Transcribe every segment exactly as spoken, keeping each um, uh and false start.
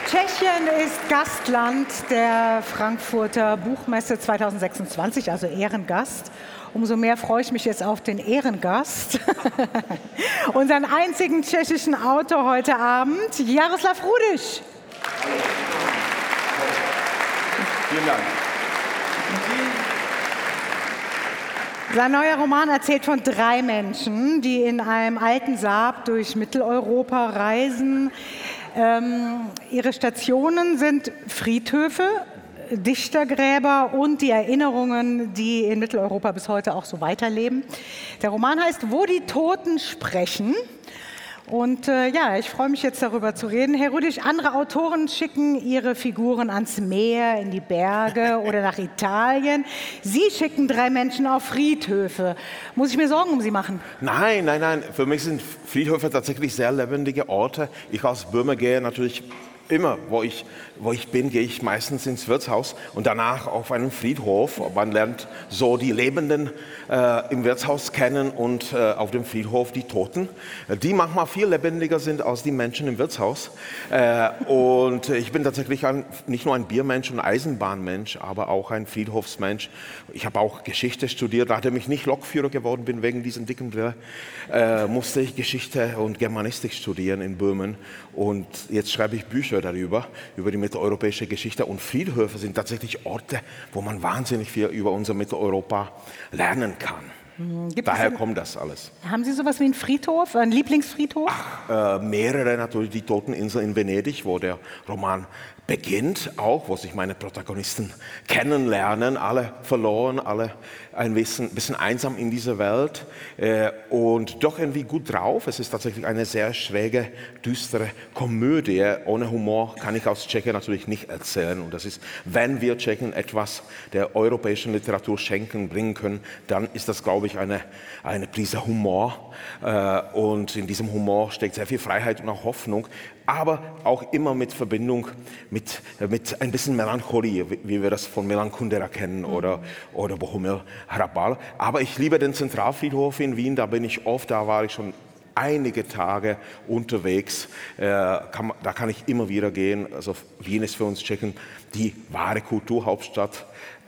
Tschechien ist Gastland der Frankfurter Buchmesse zweitausendsechsundzwanzig, also Ehrengast. Umso mehr freue ich mich jetzt auf den Ehrengast, unseren einzigen tschechischen Autor heute Abend, Jaroslav Rudyš. Vielen Dank. Sein neuer Roman erzählt von drei Menschen, die in einem alten Saab durch Mitteleuropa reisen. Ähm, ihre Stationen sind Friedhöfe, Dichtergräber und die Erinnerungen, die in Mitteleuropa bis heute auch so weiterleben. Der Roman heißt Wo die Toten sprechen. Und äh, ja, ich freue mich jetzt darüber zu reden. Herr Rudyš, andere Autoren schicken ihre Figuren ans Meer, in die Berge oder nach Italien. Sie schicken drei Menschen auf Friedhöfe. Muss ich mir Sorgen um Sie machen? Nein, nein, nein. Für mich sind Friedhöfe tatsächlich sehr lebendige Orte. Ich als Böhmer gehe natürlich immer, wo ich, wo ich bin, gehe ich meistens ins Wirtshaus und danach auf einen Friedhof. Man lernt so die Lebenden äh, im Wirtshaus kennen und äh, auf dem Friedhof die Toten, die manchmal viel lebendiger sind als die Menschen im Wirtshaus. Äh, und ich bin tatsächlich ein, nicht nur ein Biermensch und Eisenbahnmensch, aber auch ein Friedhofsmensch. Ich habe auch Geschichte studiert, nachdem ich nicht Lokführer geworden bin wegen diesen dicken Brille, äh, musste ich Geschichte und Germanistik studieren in Böhmen. Und jetzt schreibe ich Bücher darüber, über die mitteleuropäische Geschichte. Und Friedhöfe sind tatsächlich Orte, wo man wahnsinnig viel über unser Mitteleuropa lernen kann. Gibt Daher es, kommt das alles. Haben Sie sowas wie einen Friedhof, einen Lieblingsfriedhof? Ach, äh, mehrere natürlich, die Toteninsel in Venedig, wo der Roman beginnt, auch, wo sich meine Protagonisten kennenlernen, alle verloren, alle ein bisschen, bisschen einsam in dieser Welt äh, und doch irgendwie gut drauf. Es ist tatsächlich eine sehr schräge, düstere Komödie. Ohne Humor kann ich aus Tschechien natürlich nicht erzählen. Und das ist, wenn wir Tschechen etwas der europäischen Literatur schenken, bringen können, dann ist das, glaube ich, eine, eine Prise Humor. Äh, und in diesem Humor steckt sehr viel Freiheit und auch Hoffnung, aber auch immer mit Verbindung mit, mit ein bisschen Melancholie, wie wir das von Milan Kundera kennen oder, oder Bohumil Hrabal. Aber ich liebe den Zentralfriedhof in Wien, da bin ich oft, da war ich schon einige Tage unterwegs, äh, kann, da kann ich immer wieder gehen. Also Wien ist für uns Tschechen die wahre Kulturhauptstadt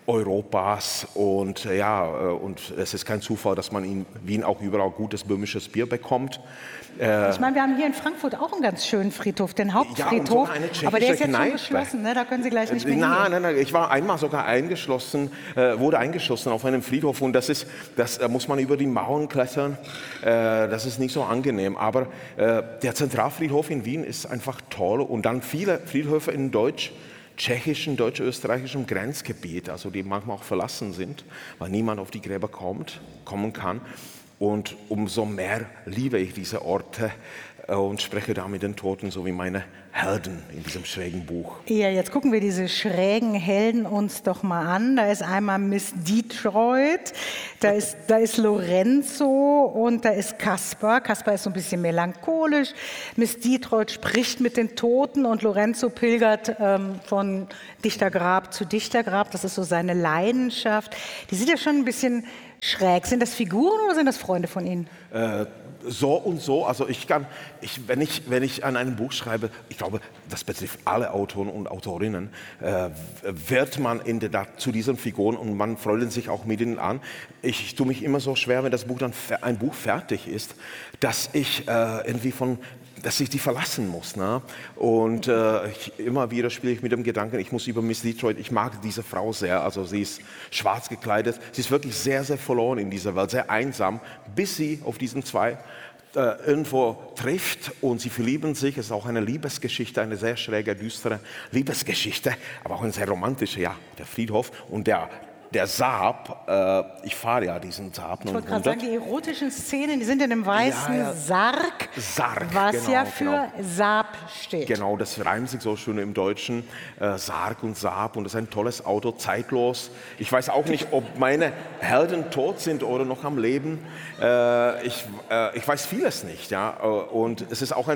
Europas und ja, und es ist kein Zufall, dass man in Wien auch überall gutes böhmisches Bier bekommt. Ich meine, wir haben hier in Frankfurt auch einen ganz schönen Friedhof, den Hauptfriedhof, ja, aber der ist jetzt Kneipe. schon geschlossen, ne? Da können Sie gleich nicht mehr nein, hingehen. Nein, nein, ich war einmal sogar eingeschlossen, äh, wurde eingeschlossen auf einem Friedhof und das ist, das äh, muss man über die Mauern klettern, äh, das ist nicht so angenehm, aber äh, der Zentralfriedhof in Wien ist einfach toll und dann viele Friedhöfe in Deutsch, tschechischen, deutsch-österreichischen Grenzgebiet, also die manchmal auch verlassen sind, weil niemand auf die Gräber kommt, kommen kann. Und umso mehr liebe ich diese Orte und spreche da mit den Toten, so wie meine Helden in diesem schrägen Buch. Ja, jetzt gucken wir diese schrägen Helden uns doch mal an. Da ist einmal Miss Detroit, da ist, da ist Lorenzo und da ist Kaspar. Kaspar ist so ein bisschen melancholisch. Miss Detroit spricht mit den Toten und Lorenzo pilgert ähm, von Dichtergrab zu Dichtergrab. Das ist so seine Leidenschaft. Die sind ja schon ein bisschen schräg. Sind das Figuren oder sind das Freunde von Ihnen? Äh, so und so. Also ich kann, ich, wenn, ich, wenn ich an einem Buch schreibe, ich glaube, das betrifft alle Autoren und Autorinnen, äh, wird man in der, zu diesen Figuren und man freut sich auch mit ihnen an. Ich, ich tue mich immer so schwer, wenn das Buch dann ein Buch fertig ist, dass ich äh, irgendwie von dass ich die verlassen muss. Ne? Und äh, ich, immer wieder spiele ich mit dem Gedanken, ich muss über Miss Detroit, ich mag diese Frau sehr, also sie ist schwarz gekleidet, sie ist wirklich sehr, sehr verloren in dieser Welt, sehr einsam, bis sie auf diesen zwei äh, irgendwo trifft und sie verlieben sich. Es ist auch eine Liebesgeschichte, eine sehr schräge, düstere Liebesgeschichte, aber auch eine sehr romantische, ja, der Friedhof und der Der Saab, äh, ich fahre ja diesen Saab. Ich wollte gerade sagen, die erotischen Szenen, die sind in dem weißen ja, ja. Sarg, Sarg, was genau, ja für genau. Saab steht. Genau, das reimt sich so schön im Deutschen, äh, Sarg und Saab und das ist ein tolles Auto, zeitlos. Ich weiß auch nicht, ob meine Helden tot sind oder noch am Leben. Äh, ich, äh, ich weiß vieles nicht, ja. Und es ist auch ein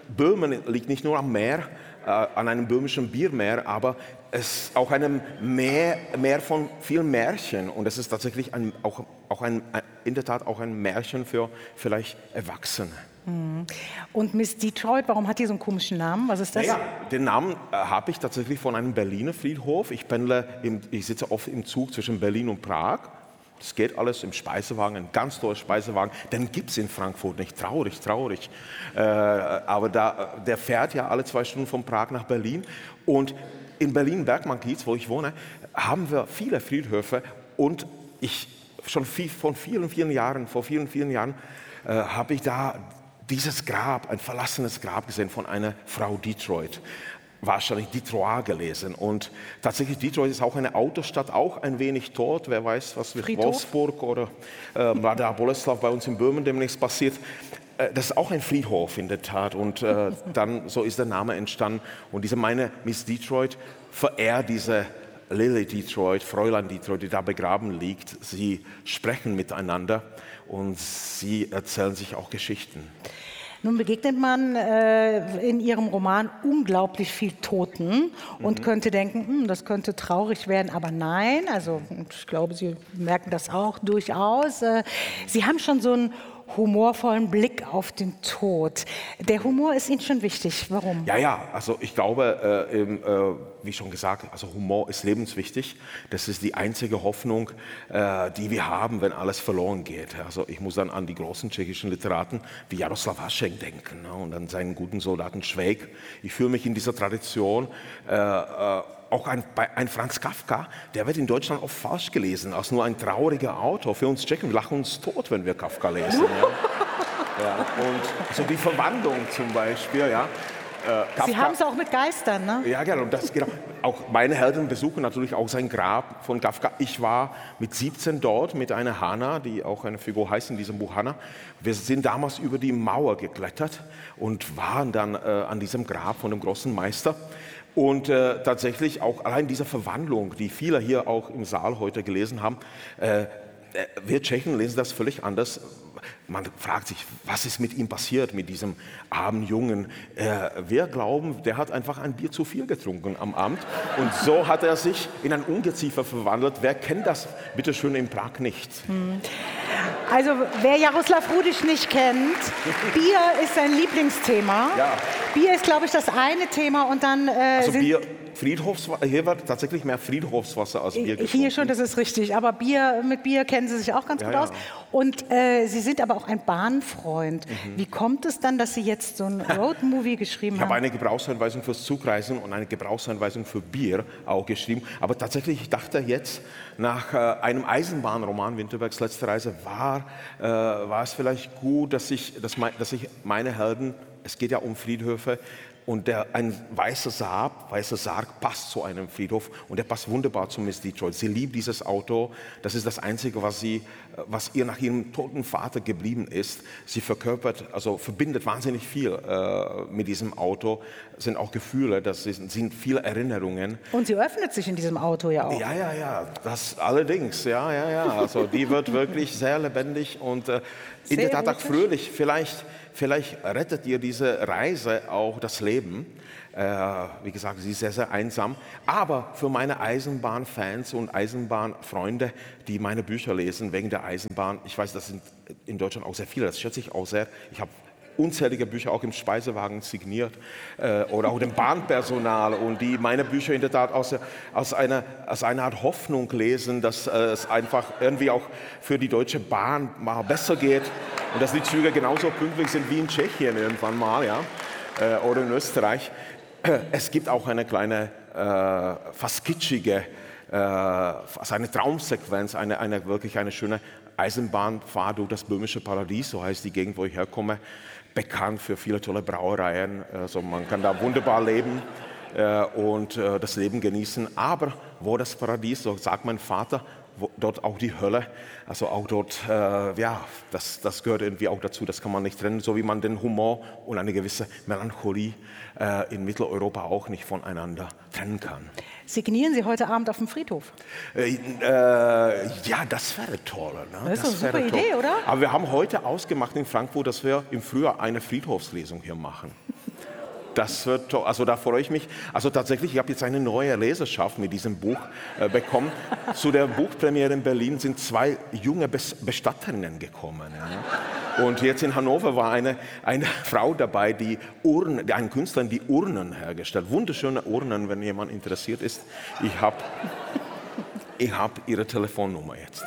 Böhmen liegt nicht nur am Meer, äh, an einem böhmischen Biermeer, aber es ist auch ein Meer, Meer von vielen Märchen. Und es ist tatsächlich ein, auch, auch ein, in der Tat auch ein Märchen für vielleicht Erwachsene. Und Miss Detroit, warum hat die so einen komischen Namen? Was ist das? Ja, den Namen äh, habe ich tatsächlich von einem Berliner Friedhof. Ich pendle, im, ich sitze oft im Zug zwischen Berlin und Prag. Das geht alles im Speisewagen, ein ganz toller Speisewagen. Den gibt es in Frankfurt nicht. Traurig, traurig. Äh, aber da, der fährt ja alle zwei Stunden von Prag nach Berlin. Und in Berlin-Bergmann-Kiez, wo ich wohne, haben wir viele Friedhöfe. Und ich schon viel, von vielen, vielen Jahren, vor vielen, vielen Jahren, äh, habe ich da dieses Grab, ein verlassenes Grab gesehen von einer Frau Detroit. Wahrscheinlich Detroit gelesen. Und tatsächlich Detroit ist auch eine Autostadt, auch ein wenig tot. Wer weiß, was mit Friedhof? Wolfsburg oder äh, Mladá Boleslav bei uns in Böhmen demnächst passiert. Äh, das ist auch ein Friedhof in der Tat. Und äh, dann so ist der Name entstanden. Und diese meine Miss Detroit verehrt diese Lily Detroit, Fräulein Detroit, die da begraben liegt. Sie sprechen miteinander und sie erzählen sich auch Geschichten. Nun begegnet man äh, in Ihrem Roman unglaublich viel Toten und mhm. könnte denken, hm, das könnte traurig werden, aber nein, also ich glaube, Sie merken das auch durchaus. Äh, Sie haben schon so einen humorvollen Blick auf den Tod. Der Humor ist Ihnen schon wichtig. Warum? Ja, ja, also ich glaube, äh, äh, wie schon gesagt, also Humor ist lebenswichtig. Das ist die einzige Hoffnung, äh, die wir haben, wenn alles verloren geht. Also ich muss dann an die großen tschechischen Literaten wie Jaroslav Hašek denken, ne, und an seinen guten Soldaten Švejk. Ich fühle mich in dieser Tradition. Äh, äh, Auch ein, ein Franz Kafka, der wird in Deutschland oft falsch gelesen, als nur ein trauriger Autor. Für uns Tschechen, wir lachen uns tot, wenn wir Kafka lesen. Ja. Ja, und so die Verwandlung zum Beispiel. Ja. Äh, Kafka, Sie haben es auch mit Geistern, ne? Ja, genau. Das, genau. Auch meine Helden besuchen natürlich auch sein Grab von Kafka. Ich war mit siebzehn dort mit einer Hannah, die auch eine Figur heißt in diesem Buch Hannah. Wir sind damals über die Mauer geklettert und waren dann äh, an diesem Grab von dem großen Meister. Und äh, tatsächlich auch allein diese Verwandlung, die viele hier auch im Saal heute gelesen haben, äh, wir Tschechen lesen das völlig anders. Man fragt sich, was ist mit ihm passiert, mit diesem armen Jungen? Äh, wir glauben, der hat einfach ein Bier zu viel getrunken am Abend. Und so hat er sich in ein Ungeziefer verwandelt. Wer kennt das, bitteschön, in Prag nicht? Hm. Also, wer Jaroslav Rudisch nicht kennt, Bier ist sein Lieblingsthema. Ja. Bier ist, glaube ich, das eine Thema und dann äh, also sind Bier, Friedhofswasser, hier wird tatsächlich mehr Friedhofswasser als Bier getrunken. Hier schon, das ist richtig. Aber Bier, mit Bier kennen Sie sich auch ganz ja, gut ja. aus. Und äh, Sie sind aber auch ein Bahnfreund. Mhm. Wie kommt es dann, dass Sie jetzt so ein Roadmovie geschrieben ich haben? Ich habe eine Gebrauchsanweisung fürs Zugreisen und eine Gebrauchsanweisung für Bier auch geschrieben. Aber tatsächlich, ich dachte jetzt, nach äh, einem Eisenbahnroman, Winterbergs letzte Reise, war, äh, war es vielleicht gut, dass ich, dass, mein, dass ich meine Helden, es geht ja um Friedhöfe, und der, ein weißer Saab, weißer Sarg passt zu einem Friedhof und der passt wunderbar zu Miss Detroit. Sie liebt dieses Auto, das ist das Einzige, was, sie, was ihr nach ihrem toten Vater geblieben ist. Sie verkörpert, also verbindet wahnsinnig viel äh, mit diesem Auto, sind auch Gefühle, das sind, sind viele Erinnerungen. Und sie öffnet sich in diesem Auto ja auch. Ja, ja, ja, das allerdings, ja, ja, ja. Also die wird wirklich sehr lebendig und äh, in der Tat auch fröhlich. Vielleicht Vielleicht rettet ihr diese Reise auch das Leben. Äh, wie gesagt, sie ist sehr, sehr einsam. Aber für meine Eisenbahnfans und Eisenbahnfreunde, die meine Bücher lesen wegen der Eisenbahn, ich weiß, das sind in Deutschland auch sehr viele, das schätze ich auch sehr. Ich habe unzählige Bücher auch im Speisewagen signiert äh, oder auch dem Bahnpersonal und die meine Bücher in der Tat aus, aus, einer, aus einer Art Hoffnung lesen, dass äh, es einfach irgendwie auch für die Deutsche Bahn mal besser geht und dass die Züge genauso pünktlich sind wie in Tschechien irgendwann mal, ja, äh, oder in Österreich. Es gibt auch eine kleine, äh, fast kitschige, äh, fast eine Traumsequenz, eine, eine wirklich eine schöne Eisenbahnfahrt durch das böhmische Paradies, so heißt die Gegend, wo ich herkomme, bekannt für viele tolle Brauereien. Also man kann da wunderbar leben äh, und äh, das Leben genießen. Aber wo das Paradies, so sagt mein Vater, wo, dort auch die Hölle. Also auch dort, äh, ja, das, das gehört irgendwie auch dazu. Das kann man nicht trennen, so wie man den Humor und eine gewisse Melancholie äh, in Mitteleuropa auch nicht voneinander trennen kann. Signieren Sie heute Abend auf dem Friedhof? Äh, äh, ja, das wäre toll. Ne? Das ist das eine super Idee, oder? Aber wir haben heute ausgemacht in Frankfurt, dass wir im Frühjahr eine Friedhofslesung hier machen. Das wird toll. Also da freue ich mich. Also tatsächlich, ich habe jetzt eine neue Leserschaft mit diesem Buch äh, bekommen. Zu der Buchpremiere in Berlin sind zwei junge Bes- Bestatterinnen gekommen. Ja. Und jetzt in Hannover war eine, eine Frau dabei, die Urnen, ein Künstler, die Urnen hergestellt. Wunderschöne Urnen, wenn jemand interessiert ist. Ich habe ich hab ihre Telefonnummer jetzt.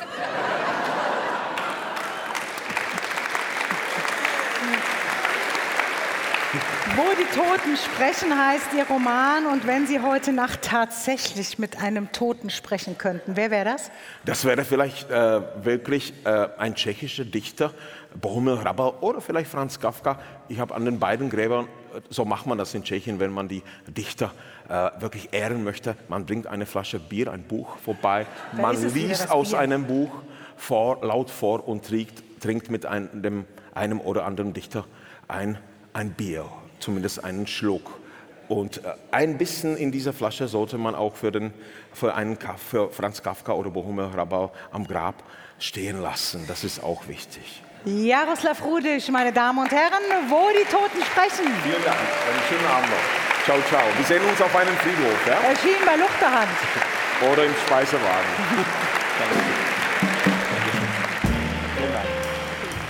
Wo die Toten sprechen, heißt Ihr Roman. Und wenn Sie heute Nacht tatsächlich mit einem Toten sprechen könnten, wer wäre das? Das wäre vielleicht äh, wirklich äh, ein tschechischer Dichter, Bohumil Hrabal oder vielleicht Franz Kafka. Ich habe an den beiden Gräbern, so macht man das in Tschechien, wenn man die Dichter äh, wirklich ehren möchte. Man bringt eine Flasche Bier, ein Buch vorbei, Da man ist es wieder, liest das aus Bier. einem Buch vor, laut vor und trinkt, trinkt mit einem, einem oder anderen Dichter ein, ein Bier. Zumindest einen Schluck. Und äh, ein bisschen in dieser Flasche sollte man auch für, den, für, einen, für Franz Kafka oder Bohumil Hrabal am Grab stehen lassen. Das ist auch wichtig. Jaroslav Rudisch, meine Damen und Herren, wo die Toten sprechen. Vielen Dank. Einen schönen Abend noch. Ciao, ciao. Wir sehen uns auf einem Friedhof. Ja? Erschienen bei Luchterhand. Oder im Speisewagen. Danke.